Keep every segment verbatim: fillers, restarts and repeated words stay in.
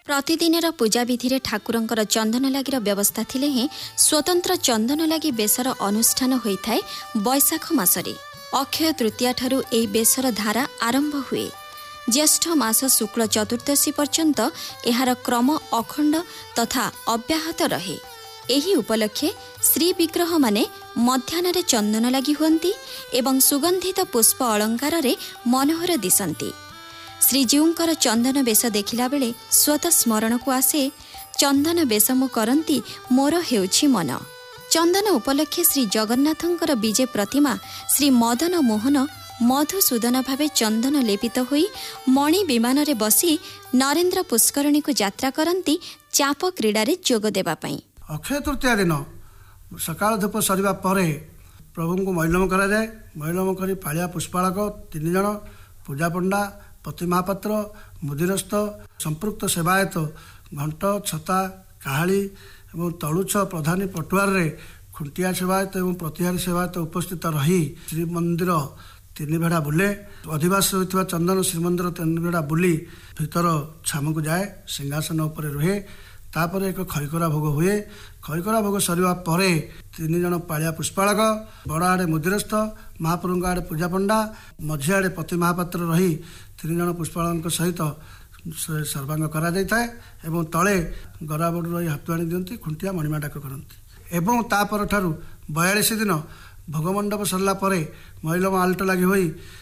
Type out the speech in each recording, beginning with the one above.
प्रतिदिन पूजा विधि ठाकुरंकर चंदन लागिर व्यवस्था थिले हें स्वतंत्र चंदन लागी बेसर अनुष्ठान होता है बैशाख मासरे। अक्षय तृतीया ठारू एई बेसर धारा आरंभ हुए। ज्येष्ठ मास शुक्ल चतुर्दशी पर्यंत एहार क्रम अखंड तथा अव्याहत रहे। एही उपलक्षे श्री विग्रह माने मध्याह्न चंदन लगी हुअंती एवं सुगंधित पुष्प अलंकार रे मनोहर दिसंती। श्रीजीउंकर चंदन बेश देखिला बेले स्वतः स्मरण को आसे चंदन बेश मु करंती मोर हेउछि मन। चंदन उपलक्षे श्री जगन्नाथंकर विजय प्रतिमा श्री मदन मोहन मधुसूदन भावे चंदन लेपित होई मणि विमान रे बसी नरेंद्र पुष्करणी को यात्रा करंती चाप क्रीडा रे जोग देबा पई। अक्षय तृतीया दिन सकाळ धूप सरिबा परे प्रभु को मैलम करा जाए। मैलम करी पालिया पुष्पालक तीन जन पूजा पंडा पति महापात्र मुदिरस्थ संपृक्त सेवायत घंट छता काहाली एवं तलुछ प्रधानी पटुआर रे खुंटिया सेवायत एवं प्रतिहारी सेवायत उपस्थित रही श्रीमंदिर तीन भेड़ा बुले। अधिवास होता चंदन श्रीमंदिर तीन भेड़ा बुली भीतर छाम को जाए, सिंहासन उपर रुहे। तापर एक खईकरा भोग हुए। खईकरा भोग सरिबा परे तीन जन पालिया पुष्पालक बड़ आड़े मुदिरस्थ महाप्रभु आड़े पूजा पंडा मझी आड़े पति महापात्र रही तीन जन पुष्पालक सहित सर्वांग करा जाए एवं तले गराबड़ रही हाथुआणी दियंती खुंटिया मणिमा डाक करती। एवं तापर ठारू बयालीस दिन भोगमंडप सरला परे महिलम आल्ट लगी हुई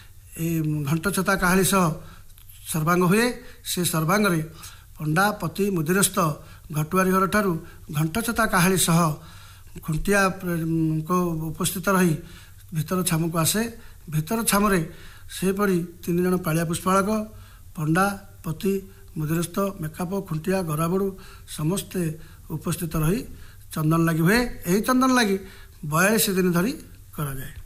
घंट छता काहाली सह सर्वांग हुए। से सर्वांग रे पंडा पति मुदिरस्थ घटुआरी घर ठारू घंट छता काहाली सह खुंटिया को उपस्थित रही भीतर छाम को आसे। भीतर छाम रे सेपरी तीन जन पालिया पुष्पालक पंडा पति मुदिरस्थ मेकाप खुंटिया गराबड़ू समस्ते उपस्थित रही चंदन लगी हुए। यही चंदन लगी बयालीस दिन धरी करा जाए।